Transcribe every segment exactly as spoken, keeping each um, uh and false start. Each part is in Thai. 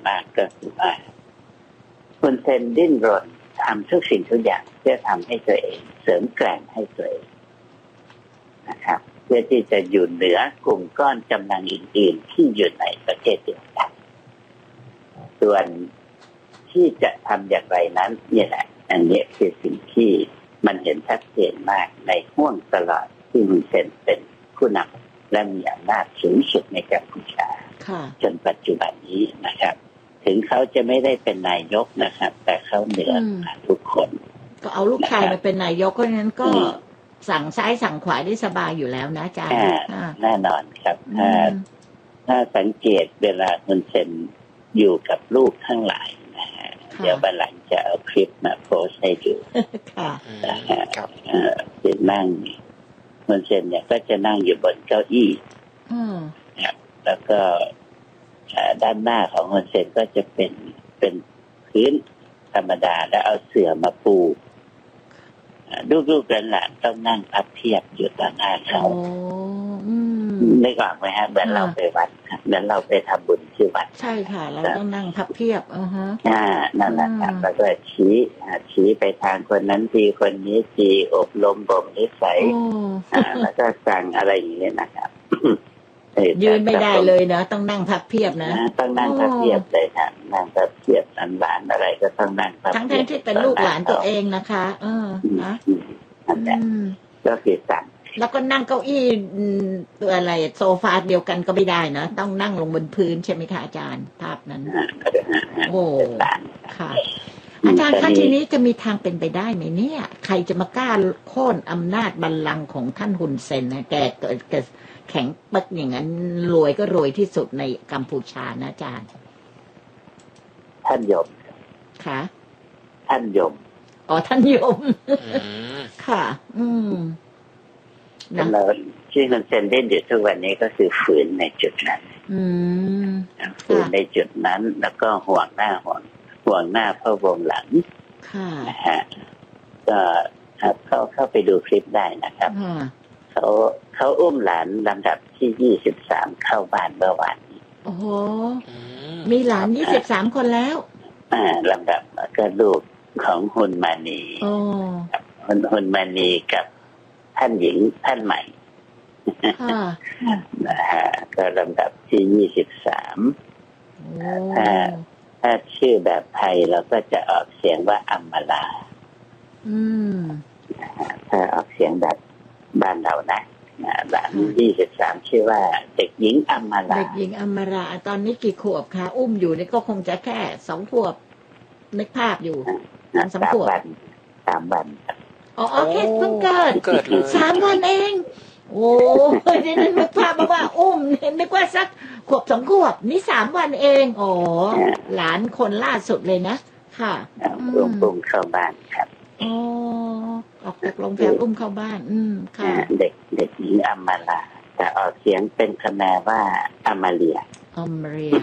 มากก็คือว่าคุณเซนดิ้นรนทำทุกสิ่งทุกอย่างเพื่อทำให้ตัวเองเสริมแกร่งให้ตัวเองนะครับเพื่อที่จะอยู่เหนือกลุ่มก้อนกำลังอื่นๆที่อยู่ในประเทศเดียวกันส่วนที่จะทำอย่างไรนั้นนี่แหละอันนี้คือสิ่งที่มันเห็นชัดเจนมากในห่วงตลอดที่คุณเซนเป็นผู้นำและมีอำนาจสูงสุดในกัมพูชาจนปัจจุบันนี้นะครับถึงเขาจะไม่ได้เป็นนายกนะครับแต่เขาเหนือทุกคนก็เอาลูกชายมาเป็นนายกเพราะฉะนั้นก็สั่งซ้ายสั่งขวาได้สบายอยู่แล้วนะอาจารย์แน่นอนครับถ้าถ้าสังเกตเวลาคุณเซนอยู่กับลูกทั้งหลายนะฮะเดี๋ยวบันหลังจะเอาคลิปมาโพสให้ดูค่ะครับจะนั่งคุณเซนเนี่ยก็จะนั่งอยู่บนเก้าอี้ครับแล้วก็ด้านหน้าของคุณเซนก็จะเป็นเป็นพื้นธรรมดาแล้วเอาเสื่อมาปูลูกๆหลานๆต้องนั่งพับเพียบอยู่ต่อหน้าเขาไม่ก่อนไหมฮะเหมือนเราไปวัดเหมือนเราไปทำบุญที่วัดใช่ค่ะเราต้องนั่งพับเพียบอ่าฮะอ่านั่นแหละครับแล้วก็ชี้ชี้ไปทางคนนั้นทีคนนี้ทีอบรมบ่มนิสัยอ่าแล้วก็สั่งอะไรอย่างเงี้ยนะครับยืนไม่ได้เลยนะต้องนั่งพับเพียบนะต้องนั่งพับเพียบเลยครับนั่งพับเพียบหลานอะไรก็ต้องนั่งพับเพียบทั้งทั้งที่เป็นลูกหลานตัวเองนะคะเออนะก็คือสั่งแล้วก็นั่งเก้าอี้ตัวอะไรโซฟาเดียวกันก็ไม่ได้นะต้องนั่งลงบนพื้นใช่ไหมคะอาจารย์ภาพนั้นโอ้ค่ะอาจารย์คะทีนี้จะมีทางเป็นไปได้ไหมเนี่ยใครจะมากล้าโค่นอำนาจบัลลังก์ของท่านฮุนเซนนะแกแกแข็งปักอย่างนั้นรวยก็รวยที่สุดในกัมพูชานะอาจารย์ท่านยมค่ะท่านยมอ๋อท่านยมค่ะอืมแล้วที่มันเซนเด่นอยู่ทุกวันนี้ก็คือฝืนในจุดนั้นฝืนในจุดนั้นแล้วก็ห่วงหน้าห่วงห่วงหน้าพระวงหลังนะฮะก็ครับเข้าเข้าไปดูคลิปได้นะครับเขาเขาอุ้มหลานลำดับที่ยี่สิบสามเข้าบ้านเมื่อวานนี้โอ้โหมีหลานยี่สิบสามคนแล้วอ่าลำดับก็ลูกของฮุนมานีฮุนฮุนมานีกับท่านหญิงท่านใหม่นะฮะก็ลำดับที่ยี่สิบสามถ้าถ้าชื่อแบบไทยเราก็จะออกเสียงว่าอัมมาลาถ้าออกเสียงแบบบ้านเรานะหลานยี่สิบสามชื่อว่าเด็กหญิงอัมมาลาเด็กหญิงอัมมาลาตอนนี้กี่ขวบคะอุ้มอยู่นี่ก็คงจะแค่สองขวบนึกภาพอยู่สามวันสามวันอ๋อแค่เพิ่งเกิดสามวันเองโอ้ยนี่นึกภาพว่าอุ้มนึกว่าสักขวบสองขวบนี่สามวันเองอ๋อหลานคนล่าสุดเลยนะค่ะอุ้มอุ้มเข้าบ้านครับอ๋อออกจากโรงแรมอุ้มเข้าบ้านอืมค่ะเด็กเด็กหญิงอัมมาลาแต่ออกเสียงเป็นคำนามว่าอัมมาเลียอัมมาเลีย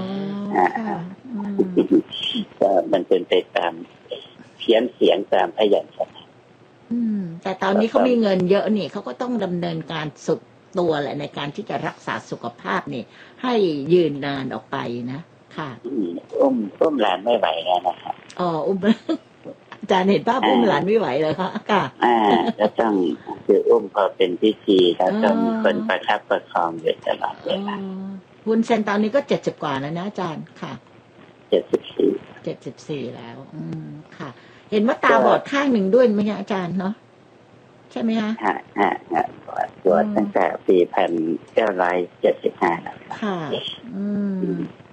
ก็มันเป็นไปตามเขียนเสียงตามพยัญชนะอืมแต่ตอนนี้เขามีเงินเยอะนี่เขาก็ต้องดำเนินการสุดตัวแหละในการที่จะรักษาสุขภาพนี่ให้ยืนนานออกไปนะค่ะอุ้มอุ้มหลานไม่ไหวแล้วนะครับอ๋ออุ้มอาจารย์เห็นภาพอุ้มหลานไม่ไหวเลยค่ะค่ะอ่าก็ต้องคืออุ้มพอเป็นพิธีแล้วต้องคนประคับประคองอยู่ตลอดเวลาฮุนเซนตอนนี้ก็เจ็ดสิบกว่าแล้วนะอาจารย์ค่ะเจ็ดสิบสี่เจ็ดสิบสี่แล้วอืมค่ะเห็นว่าตาบอดข้างหนึ่งด้วยไหมอาจารย์เนาะใช่ไหมคะฮะฮะฮะบอดตั้งแต่ปีพันเก้าร้อยเจ็ดสิบห้าแล้วค่ะอืม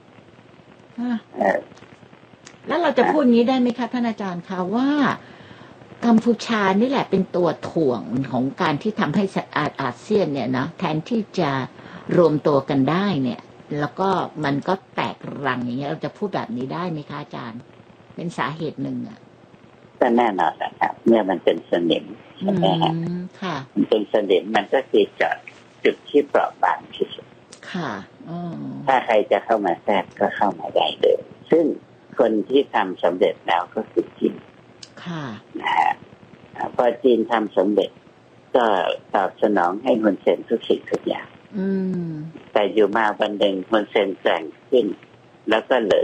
แล้วเราจะพูดงี้ได้ไหมคะท่านอาจารย์คะว่ากัมพูชานี่แหละเป็นตัวถ่วงของการที่ทำให้อาเซียนเนี่ยนะแทนที่จะรวมตัวกันได้เนี่ยแล้วก็มันก็แตกรังอย่างเงี้ยเราจะพูดแบบนี้ได้ไหมคะอาจารย์เป็นสาเหตุหนึ่งอ่ะก็แน่นอนนะครับเมื่อมันเป็นสนิมใช่ไหมค่ะมันเป็นสนิมมันก็คือจุดจุดที่เปราะบางที่สุดค่ะถ้าใครจะเข้ามาแทรกก็เข้ามาได้เลยซึ่งคนที่ทำสำเร็จแล้วก็คือจีนค่ะนะฮะพอจีนทำสำเร็จก็ตอบสนองให้ฮุนเซนทุกสิ่งทุกอย่างแต่อยู่มาวันหนึ่งฮุนเซนแกร่งขึ้นแล้วก็เหลือ